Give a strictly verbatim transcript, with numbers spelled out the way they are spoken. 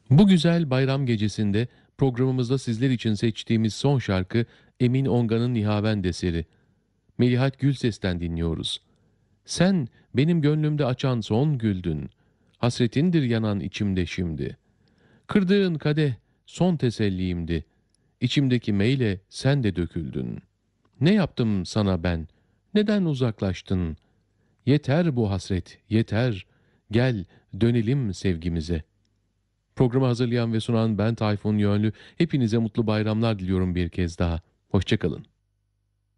Bu güzel bayram gecesinde programımızda sizler için seçtiğimiz son şarkı Emin Ongan'ın Nihavend eseri. Melihat Gülses'ten dinliyoruz. Sen benim gönlümde açan son güldün. Hasretindir yanan içimde şimdi. Kırdığın kadeh son teselliyimdi. İçimdeki meyle sen de döküldün. Ne yaptım sana ben? Neden uzaklaştın? Yeter bu hasret, yeter. Gel dönelim sevgimize.'' Programı hazırlayan ve sunan ben Tayfun Yönlü. Hepinize mutlu bayramlar diliyorum bir kez daha. Hoşça kalın.